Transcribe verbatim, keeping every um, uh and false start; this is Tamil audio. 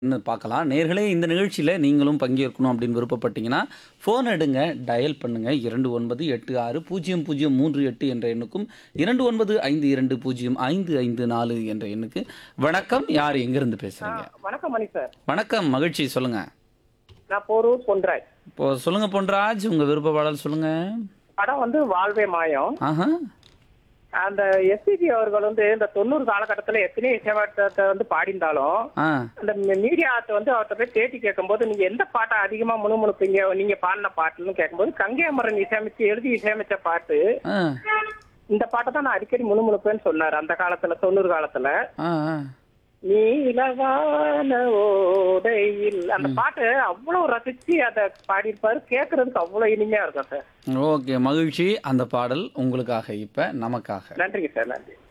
ன்னு பார்க்கலாம். நேயர்களே இந்த நிகழ்ச்சியில நீங்களும் பங்கேற்கணும் அப்படின்னு விருப்பப்பட்டீங்கன்னா, ஃபோன் எடுங்க, டயல் பண்ணுங்க இரண்டு ஒன்பது எட்டு ஆறு பூஜ்ஜியம் பூஜ்ஜியம் மூன்று எட்டு என்ற எண்ணுக்கும், இரண்டு ஒன்பது ஐந்து இரண்டு பூஜ்ஜியம் ஐந்து ஐந்து நான்கு என்ற எண்ணுக்கு. வணக்கம். யார் எங்கிருந்து ஆ, பேசுறீங்க? வணக்கம் மணி சார். வணக்கம். மகிழ்ச்சி. சொல்லுங்க. நான் போரூர் பொன்ராஜ். இப்போ சொல்லுங்க பொன்ராஜ். உங்க விருப்ப பாடல் சொல்லுங்க. படம் வந்து வாழ்வே மாயம். ஆஹா. அந்த எஸ்பிபி அவர்கள் வந்து இந்த தொண்ணூறு காலகட்டத்துல எத்தனையோ இசைவாட்டத்தை வந்து பாடிந்தாலும் ஆ. அந்த மீடியாத்தை வந்து அவர்கிட்ட போய் பேட்டி கேட்கும்போது நீங்க எந்த பாட்டை அதிகமா முணுமுணுப்பீங்க நீங்க பாடின பாட்டுன்னு கேட்கும்போது கங்கை அமரன் இசையமைச்சு எழுதி இசையமைச்ச பாட்டு ஆ. இந்த பாட்டை தான் நான் அடிக்கடி முணுமுணுப்பேன்னு சொன்னாரு அந்த காலத்துல தொண்ணூறு காலத்துல. ஆ. ஆ. நீலவான ஓடையில் அந்த பாட்டு அவ்வளவு ரசிச்சு அதை பாடியிருப்பாரு. கேட்கறதுக்கு அவ்வளவு இனிமையா இருக்கும் சார். ஓகே. மகிழ்ச்சி. அந்த பாடல் உங்களுக்காக இப்ப நமக்காக. நன்றிங்க சார். நன்றி.